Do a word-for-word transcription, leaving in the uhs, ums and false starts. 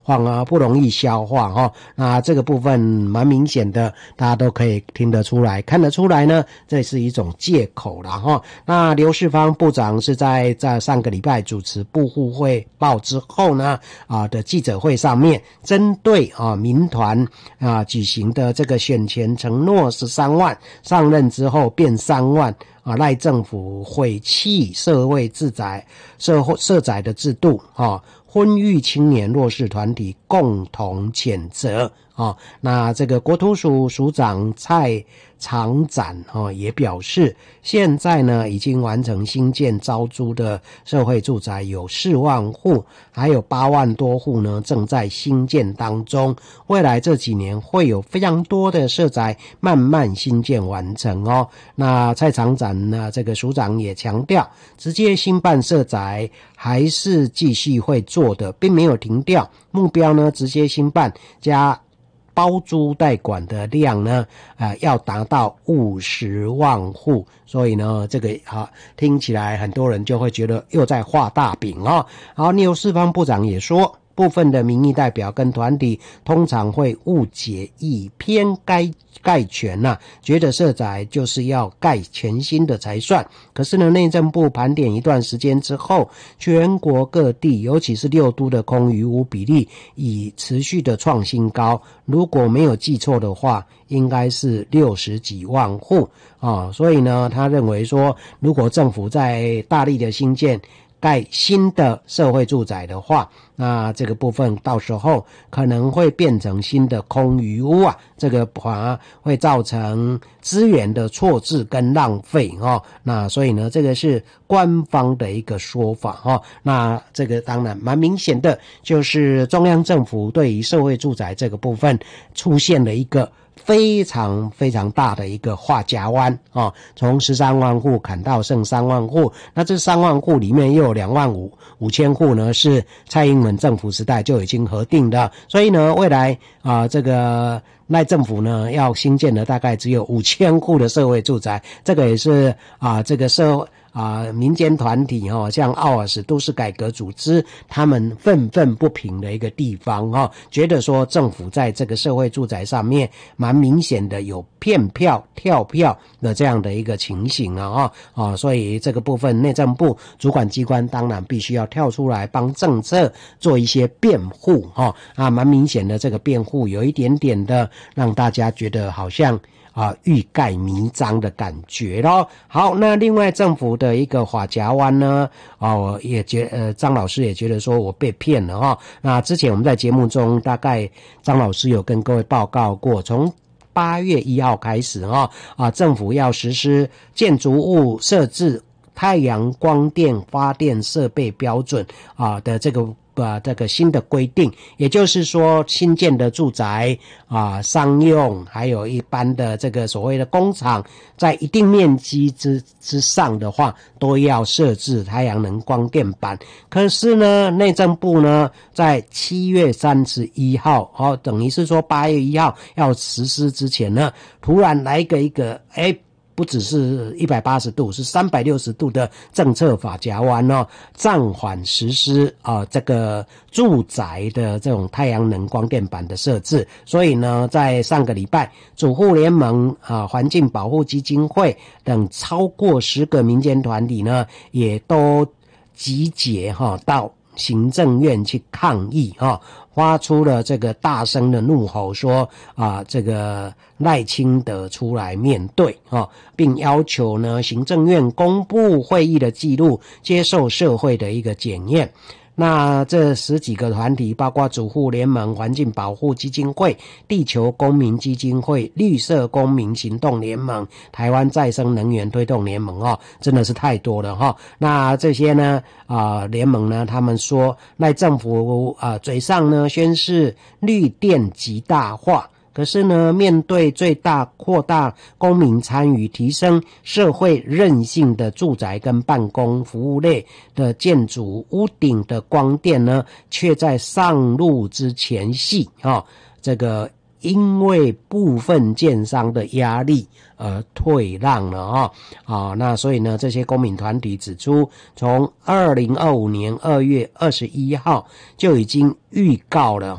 反而不容易消化哈，那这个部分蛮明显的，大家都可以听得出来，看得出来呢，这是一种借口啦哈。那刘世芳部长是在在上个礼拜主持部户汇报之后呢啊的记者会上面，针对啊民团啊举行的这个选前承诺十三万，上任之后变三万。啊，赖政府毁弃社会自宰、社会社宅的制度啊，婚育青年弱势团体共同谴责啊。那这个国土署署长蔡长展啊也表示，现在呢已经完成新建招租的社会住宅有四万户，还有八万多户呢正在新建当中。未来这几年会有非常多的社宅慢慢新建完成哦。那蔡长展呢，这个署长也强调，直接新办社宅还是继续会做的，并没有停掉。目标呢，直接新办加包租代管的量呢，呃，要达到五十万户。所以呢，这个啊，听起来很多人就会觉得又在画大饼哦。然后刘世芳部长也说，部分的民意代表跟团体通常会误解，以偏概概全呐、啊，觉得社宅就是要盖全新的才算。可是呢，内政部盘点一段时间之后，全国各地，尤其是六都的空余屋比例已持续的创新高。如果没有记错的话，应该是六十几万户啊。所以呢，他认为说，如果政府在大力的新建盖新的社会住宅的话，那这个部分到时候可能会变成新的空余屋啊，这个反而会造成资源的错置跟浪费哦。那所以呢，这个是官方的一个说法哦。那这个当然蛮明显的，就是中央政府对于社会住宅这个部分出现了一个非常非常大的一个画夹弯啊，从十三万户砍到剩三万户，那这三万户里面又有两万五五千户呢是蔡英文政府时代就已经核定的，所以呢，未来啊、呃、这个赖政府呢要新建的大概只有五千户的社会住宅，这个也是啊、呃、这个社会。啊、呃，民间团体哈、哦，像奥尔斯都市改革组织，他们愤愤不平的一个地方哈、哦，觉得说政府在这个社会住宅上面蛮明显的有骗票、跳票的这样的一个情形啊啊、哦，所以这个部分内政部主管机关当然必须要跳出来帮政策做一些辩护哈、哦、啊，蛮明显的这个辩护有一点点的让大家觉得好像。啊，欲盖弥彰的感觉咯。好，那另外政府的一个法夹湾呢，啊，我也觉呃，张老师也觉得说我被骗了哈。那之前我们在节目中，大概张老师有跟各位报告过，从八月一号开始哈，啊，政府要实施建筑物设置太阳光电发电设备标准啊的这个。呃，这个新的规定，也就是说，新建的住宅啊、商用，还有一般的这个所谓的工厂，在一定面积之之上的话，都要设置太阳能光电板。可是呢，内政部呢，在七月三十一号，哦，等于是说八月一号要实施之前呢，突然来一个一个，哎。不只是一百八十度，是三百六十度的政策法夹弯哦，暂缓实施啊、呃、这个住宅的这种太阳能光电板的设置。所以呢，在上个礼拜，主户联盟啊、环境保护基金会等超过十个民间团体呢，也都集结哈、哦、到行政院去抗议哈、哦。发出了这个大声的怒吼说啊，这个赖清德出来面对啊，并要求呢行政院公布会议的记录，接受社会的一个检验。那这十几个团体，包括主户联盟、环境保护基金会、地球公民基金会、绿色公民行动联盟、台湾再生能源推动联盟哦，真的是太多了哈、哦。那这些呢啊、呃、联盟呢，他们说赖政府啊、呃、嘴上呢宣示绿电极大化。可是呢，面对最大扩大公民参与、提升社会韧性的住宅跟办公服务类的建筑屋顶的光电呢，却在上路之前夕啊、哦，这个因为部分建商的压力而退让了哈、哦啊，那所以呢，这些公民团体指出，从二零二五年二月二十一号就已经预告了